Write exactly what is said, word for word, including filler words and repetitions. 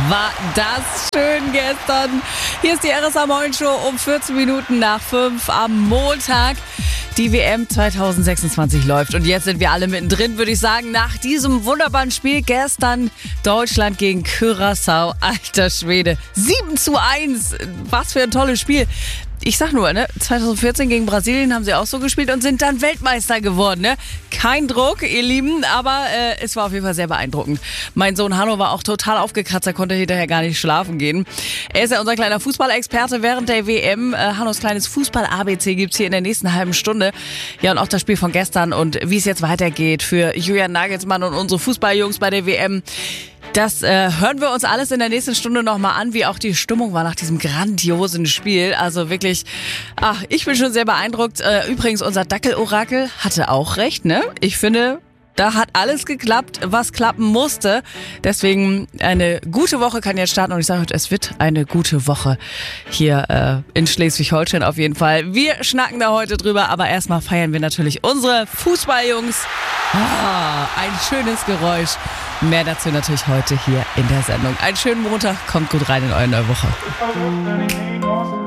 war das schön gestern. Hier ist die R S A Morning Show um vierzehn Minuten nach fünf am Montag. Die W M zwanzig sechsundzwanzig läuft und jetzt sind wir alle mittendrin, würde ich sagen, nach diesem wunderbaren Spiel gestern Deutschland gegen Curaçao. Alter Schwede, sieben zu eins, was für ein tolles Spiel. Ich sag nur, ne, zwanzig vierzehn gegen Brasilien haben sie auch so gespielt und sind dann Weltmeister geworden, ne? Kein Druck, ihr Lieben, aber äh, es war auf jeden Fall sehr beeindruckend. Mein Sohn Hanno war auch total aufgekratzt, er konnte hinterher gar nicht schlafen gehen. Er ist ja unser kleiner Fußballexperte während der W M. Äh, Hannos kleines Fußball-A B C gibt's hier in der nächsten halben Stunde. Ja, und auch das Spiel von gestern und wie es jetzt weitergeht für Julian Nagelsmann und unsere Fußballjungs bei der W M. Das äh, hören wir uns alles in der nächsten Stunde nochmal an, wie auch die Stimmung war nach diesem grandiosen Spiel. Also wirklich, ach, ich bin schon sehr beeindruckt. Äh, übrigens, unser Dackel-Orakel hatte auch recht, ne? Ich finde, da hat alles geklappt, was klappen musste. Deswegen eine gute Woche kann jetzt starten und ich sage heute, es wird eine gute Woche hier äh, in Schleswig-Holstein auf jeden Fall. Wir schnacken da heute drüber, aber erstmal feiern wir natürlich unsere Fußballjungs. Ah, ein schönes Geräusch. Mehr dazu natürlich heute hier in der Sendung. Einen schönen Montag, kommt gut rein in eure neue Woche.